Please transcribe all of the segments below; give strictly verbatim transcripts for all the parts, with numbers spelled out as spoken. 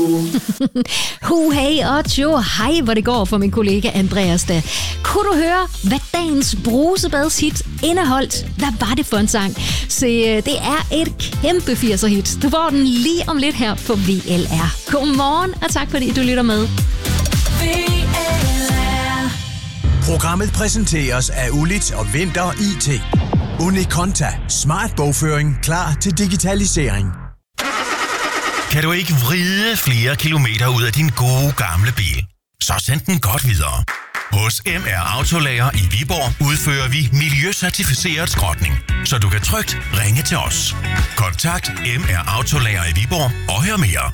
Hu, hey og jo, hej, hvor det går for min kollega Andreas da. Kunne du høre, hvad dagens brusebadshit indeholdt? Hvad var det for en sang? Se, det er et kæmpe firser-hit. Du får den lige om lidt her på V L R. Godmorgen, og tak fordi du lytter med. V L R. Programmet præsenteres af Ulit og Vinter I T. Unikonta. Smart bogføring klar til digitalisering. Kan du ikke vride flere kilometer ud af din gode gamle bil? Så send den godt videre. Hos M R Autolager i Viborg udfører vi miljøcertificeret skrotning, så du kan trygt ringe til os. Kontakt M R Autolager i Viborg og hør mere.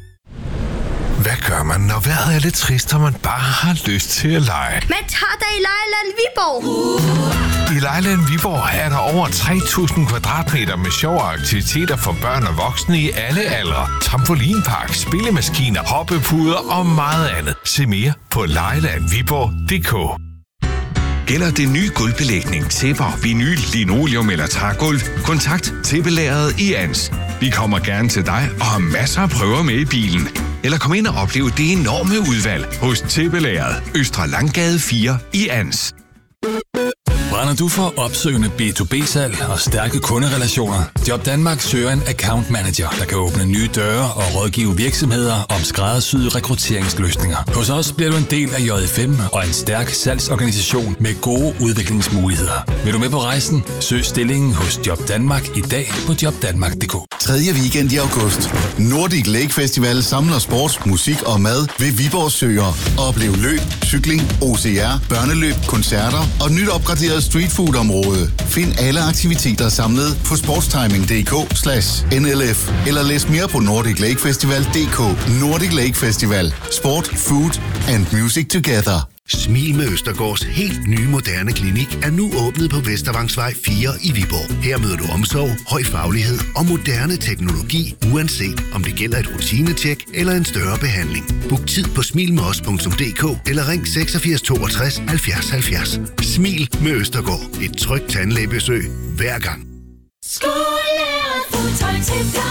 Hvad gør man, når vejret er lidt trist, og man bare har lyst til at lege? Man tager da i Lejeland Viborg! I Lejeland Viborg er der over tre tusind kvadratmeter med sjove aktiviteter for børn og voksne i alle aldre. Trampolinpark, spillemaskiner, hoppepuder og meget andet. Se mere på lejeland viborg punktum d k. Gælder det ny gulvbelægning, tæpper, vinyl, linoleum eller trægulv? Kontakt tæppelageret i Ans. Vi kommer gerne til dig og har masser af prøver med i bilen. Eller kom ind og opleve det enorme udvalg hos Tæppelageret, Østre Langgade fire i Ans. Brænder du for opsøgende B to B-salg og stærke kunderelationer? Job Danmark søger en account manager, der kan åbne nye døre og rådgive virksomheder om skræddersyede rekrutteringsløsninger. Hos os bliver du en del af J F M og en stærk salgsorganisation med gode udviklingsmuligheder. Vil du med på rejsen? Søg stillingen hos Job Danmark i dag på jobdanmark punktum d k. Tredje weekend i august. Nordic Lake Festival samler sport, musik og mad ved Viborg Søer. Oplev løb, cykling, O C R, børneløb, koncerter og nyt opgraderet streetfood-område. Find alle aktiviteter samlet på sportstiming punktum d k slash N L F eller læs mere på nordic lake festival punktum d k. Nordic Lake Festival. Sport, food and music together. Smil med Østergaards helt nye moderne klinik er nu åbnet på Vestervangsvej fire i Viborg. Her møder du omsorg, høj faglighed og moderne teknologi, uanset om det gælder et rutinetjek eller en større behandling. Book tid på smil med os punktum d k eller ring seksogfirs toogtres halvfjerds halvfjerds. Smil med Østergaard. Et trygt tandlægebesøg hver gang. Skolelærer fodtøj til dig.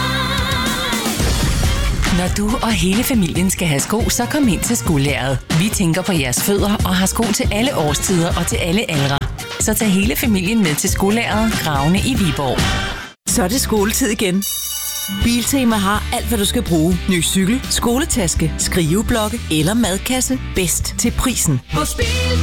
Når du og hele familien skal have sko, så kom ind til Skolelæret. Vi tænker på jeres fødder og har sko til alle årstider og til alle aldre. Så tag hele familien med til Skolelæret Gravene i Viborg. Så er det skoletid igen. Biltema har alt, hvad du skal bruge. Ny cykel, skoletaske, skriveblokke eller madkasse. Bedst til prisen. Hos Biltema.